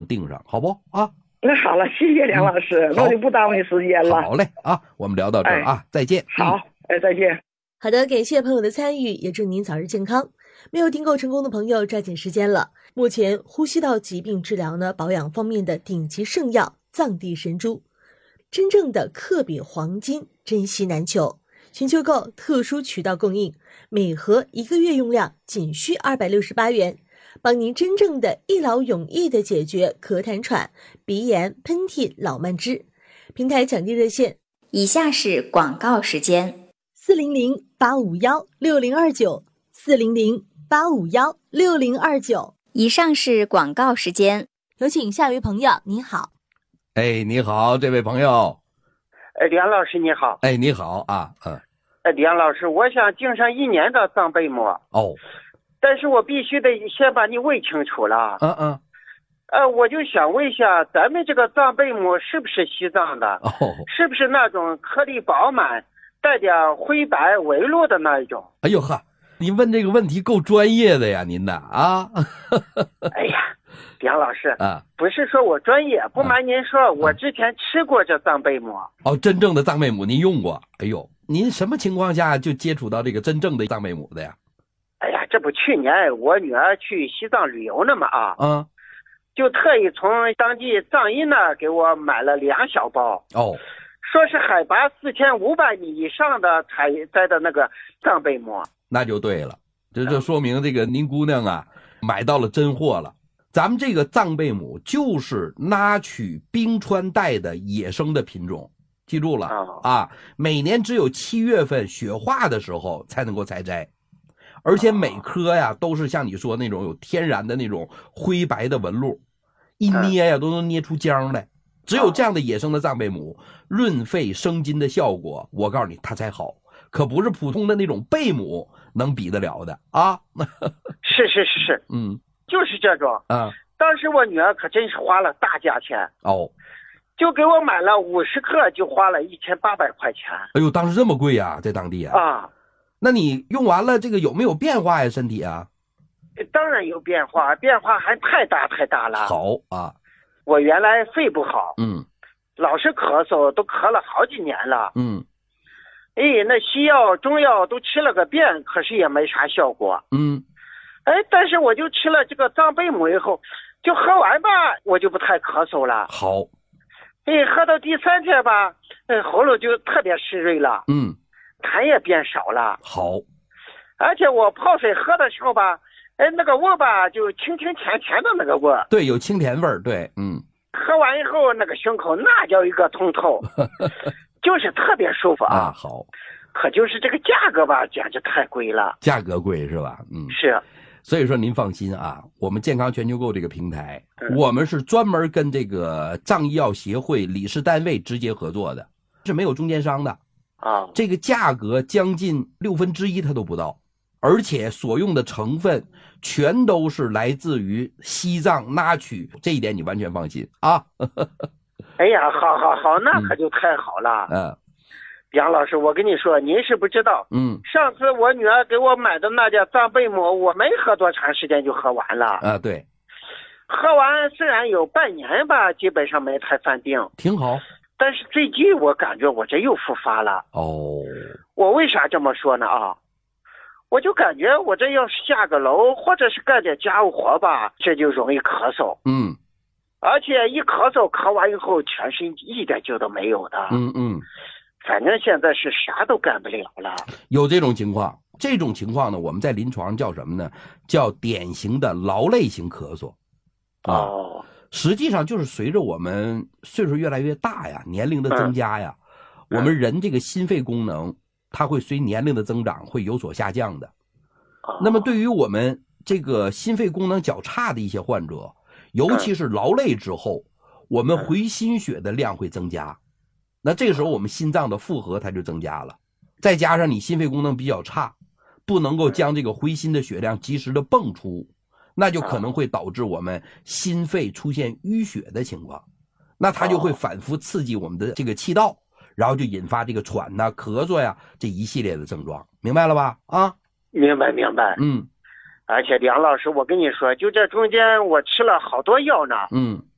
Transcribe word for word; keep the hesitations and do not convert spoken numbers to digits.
定上，好不啊？ 那好了，谢谢梁老师，那、嗯、我就不耽误你时间了。 好嘞啊，我们聊到这儿啊，哎、再见。 好，哎，再见。 好的，感谢朋友的参与，也祝您早日健康。没有订购成功的朋友，抓紧时间了。目前呼吸道疾病治疗呢，保养方面的顶级圣药藏地神珠，真正的克比黄金，珍稀难求。寻求购特殊渠道供应，每盒一个月用量仅需二百六十八元，帮您真正的一劳永逸的解决咳痰喘、鼻炎、喷嚏、老慢支。平台抢订热线： 以下是广告时间。 四零零八五幺六零二九，四零零八五幺六零二九。 以上是广告时间， 有请下一位朋友。你好， 哎，你好，这位朋友。 哎，梁老师你好。 哎，你好啊，嗯。 哎，梁老师，我想订上一年的藏贝母。 哦。 但是我必须得先把你问清楚了。 嗯嗯。 呃，我就想问一下，咱们这个藏贝母是不是西藏的？ 哦。 是不是那种颗粒饱满？带点灰白纹路的那一种。 哎呦呵，您问这个问题够专业的呀，您的啊。 哎呀，梁老师啊， 不是说我专业，不瞒您说，啊、我之前吃过这藏贝母。 哦，真正的藏贝母您用过？哎呦，您什么情况下就接触到这个真正的藏贝母的呀？ 哎呀，这不去年我女儿去西藏旅游呢嘛啊， 嗯， 就特意从当地藏医那儿给我买了两小包。 哦。 说是海拔四千五百米以上的采摘的那个藏贝母， 那就对了，这就说明这个您姑娘啊买到了真货了。咱们这个藏贝母就是拉取冰川带的野生的品种，记住了、 哦、 啊，每年只有七月份雪化的时候才能够采摘，而且每颗呀都是像你说那种有天然的那种灰白的纹路，一捏呀都能捏出浆来。只有这样的野生的藏贝母，润肺生津的效果，我告诉你它才好，可不是普通的那种贝母能比得了的啊！ 是是是是， 嗯， 就是这种啊。 当时我女儿可真是花了大价钱哦， 就给我买了五十克，就花了一千八百块钱。 哎呦，当时这么贵呀、啊，在当地啊！ 啊， 那你用完了这个有没有变化呀？身体啊？ 当然有变化，变化还太大太大了。 好啊。 我原来肺不好， 嗯， 老是咳嗽，都咳了好几年了， 嗯， 哎，那西药中药都吃了个遍，可是也没啥效果， 嗯， 哎，但是我就吃了这个藏贝母以后，就喝完吧，我就不太咳嗽了。 好， 哎，喝到第三天吧，哎，喉咙就特别湿润了， 嗯， 痰也变少了。 好， 而且我泡水喝的时候吧，哎，那个味吧就清清甜甜的那个味， 对，有清甜味儿，对，嗯。 喝完以后那个胸口那叫一个通透，就是特别舒服啊。 啊，好。 可就是这个价格吧，简直太贵了。 价格贵是吧？嗯， 是。 所以说您放心啊，我们健康全球购这个平台， 嗯、 我们是专门跟这个藏医药协会理事单位直接合作的，是没有中间商的啊。 这个价格将近六分之一它都不到，而且所用的成分全都是来自于西藏拉取，这一点你完全放心啊。 哎呀，好好好，那可就太好了。 嗯， 杨老师，我跟你说，您是不知道， 嗯， 上次我女儿给我买的那点藏贝母，我没喝多长时间就喝完了。 啊，对， 喝完虽然有半年吧，基本上没太犯病， 挺好。 但是最近我感觉我这又复发了。 哦， 我为啥这么说呢？啊？我就感觉我这要是下个楼或者是干点家务活吧，这就容易咳嗽。 嗯， 而且一咳嗽咳完以后全身一点劲都没有的。 嗯嗯， 反正现在是啥都干不了了。 有这种情况，这种情况呢，我们在临床上叫什么呢？叫典型的劳累型咳嗽。啊、 哦， 实际上就是随着我们岁数越来越大呀，年龄的增加呀， 嗯、 我们人这个心肺功能。它会随年龄的增长会有所下降的。那么对于我们这个心肺功能较差的一些患者，尤其是劳累之后，我们回心血的量会增加，那这个时候我们心脏的负荷它就增加了，再加上你心肺功能比较差，不能够将这个回心的血量及时的泵出，那就可能会导致我们心肺出现淤血的情况，那它就会反复刺激我们的这个气道，然后就引发这个喘呐、咳嗽呀这一系列的症状，明白了吧？啊， 明白明白。 嗯， 而且梁老师，我跟你说，就这中间我吃了好多药呢。 嗯，